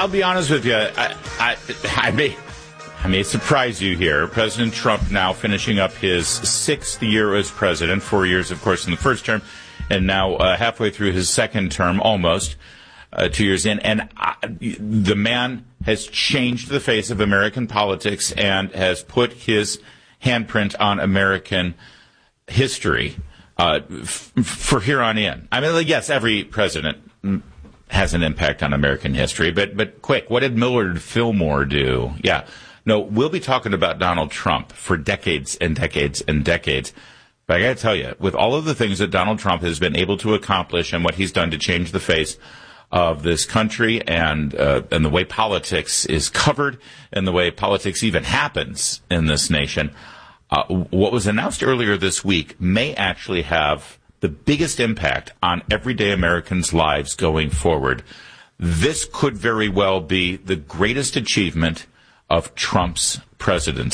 I'll be honest with you. I may surprise you here. President Trump now finishing up his 6th year as president, 4 years, of course, in the first term, and now halfway through his second term, almost 2 years in. And the man has changed the face of American politics and has put his handprint on American history for here on in. I mean, yes, every president has an impact on American history, but quick, what did Millard Fillmore do? Yeah. No, we'll be talking about Donald Trump for decades and decades and decades. But I got to tell you, with all of the things that Donald Trump has been able to accomplish and what he's done to change the face of this country and the way politics is covered and the way politics even happens in this nation, what was announced earlier this week may actually have the biggest impact on everyday Americans' lives going forward. This could very well be the greatest achievement of Trump's presidency.